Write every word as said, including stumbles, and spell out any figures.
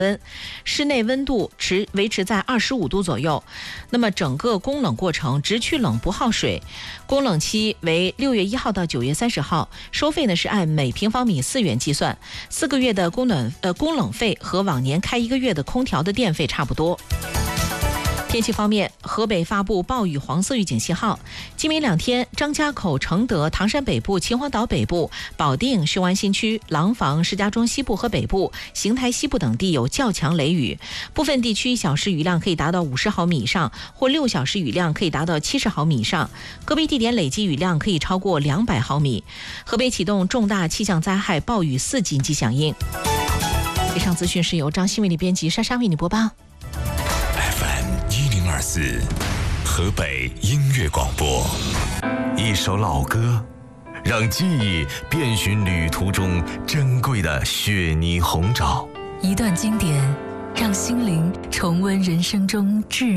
温，室内温度持维持在二十五度左右。那么整个供冷过程直驱冷不耗水，供冷期为六月一号到九月三十号，收费呢是按每平方米四元计算，四个月的供暖呃供冷费和往年开一个月的空调的电费差不多。天气方面，河北发布暴雨黄色预警信号。今明两天，张家口、承德、唐山北部、秦皇岛北部、保定、雄安新区、廊坊、石家庄西部和北部、邢台西部等地有较强雷雨，部分地区小时雨量可以达到五十毫米以上，或六小时雨量可以达到七十毫米以上，个别地点累计雨量可以超过两百毫米。河北启动重大气象灾害暴雨四紧急响应。以上资讯是由张新为你编辑，莎莎为你播报。 二四河北音乐广播，一首老歌，让记忆遍寻旅途中珍贵的雪泥红枣； 一段经典，让心灵重温人生中至